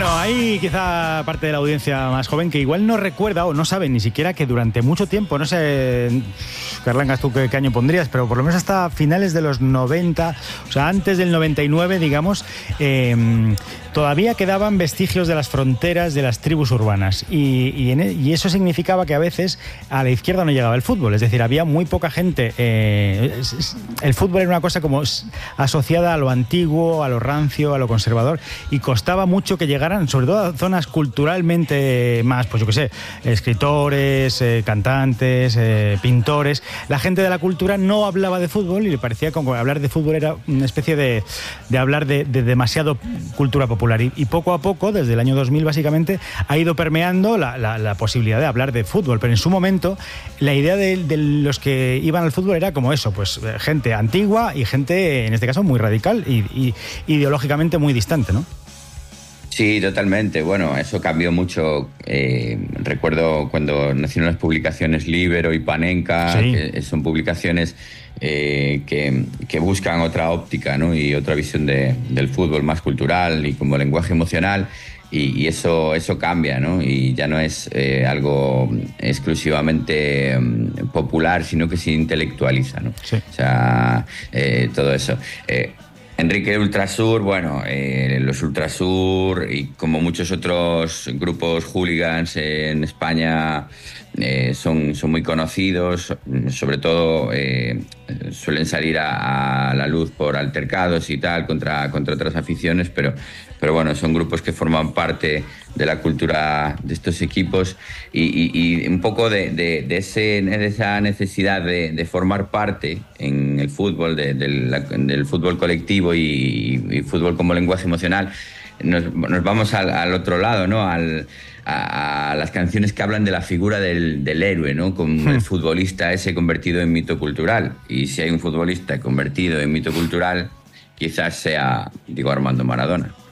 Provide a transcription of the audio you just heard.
Bueno, hay quizá parte de la audiencia más joven que igual no recuerda o no sabe ni siquiera que durante mucho tiempo, no sé, Carlangas, tú qué año pondrías, pero por lo menos hasta finales de los 90, o sea, antes del 99, digamos, todavía quedaban vestigios de las fronteras de las tribus urbanas y eso significaba que a veces a la izquierda no llegaba el fútbol, es decir, había muy poca gente. El fútbol era una cosa como asociada a lo antiguo, a lo rancio, a lo conservador, y costaba mucho que llegaran, sobre todo a zonas culturalmente más, pues yo qué sé, escritores, cantantes, pintores. La gente de la cultura no hablaba de fútbol y le parecía como que hablar de fútbol era una especie de hablar de demasiado cultura popular. Y poco a poco, desde el año 2000 básicamente, ha ido permeando la posibilidad de hablar de fútbol. Pero en su momento, la idea de los que iban al fútbol era como eso, pues gente antigua y gente, en este caso, muy radical y ideológicamente muy distante, ¿no? Sí, totalmente. Bueno, eso cambió mucho. Recuerdo cuando nacieron las publicaciones Libero y Panenka, sí, que son publicaciones que buscan otra óptica, ¿no? Y otra visión del fútbol más cultural y como lenguaje emocional. Y eso cambia, ¿no? Y ya no es algo exclusivamente popular, sino que se intelectualiza, ¿no? Sí. O sea, todo eso. Enrique Ultrasur, bueno, los Ultrasur y como muchos otros grupos hooligans en España son muy conocidos, sobre todo suelen salir a la luz por altercados y tal contra otras aficiones, pero bueno, son grupos que forman parte de la cultura de estos equipos y un poco de esa necesidad de formar parte en el fútbol, del fútbol colectivo y fútbol como lenguaje emocional. Nos vamos al otro lado, ¿no? A las canciones que hablan de la figura del héroe, ¿no? Como el futbolista ese convertido en mito cultural. Y si hay un futbolista convertido en mito cultural, quizás sea Diego Armando Maradona.